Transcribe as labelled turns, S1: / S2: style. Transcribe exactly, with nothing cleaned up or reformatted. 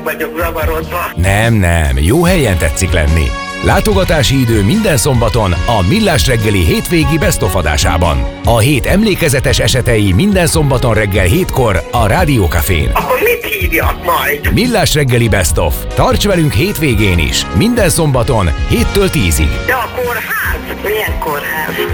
S1: vagyok zavarodva.
S2: Nem, nem, jó helyen tetszik lenni. Látogatási idő minden szombaton a Millás reggeli hétvégi Best of adásában. A hét emlékezetes esetei minden szombaton reggel hétkor a Rádió Cafén.
S1: Akkor mit hívjak majd?
S2: Millás reggeli Best of. Tarts velünk hétvégén is, minden szombaton héttől tízig.
S1: De a kórház? Milyen kórház?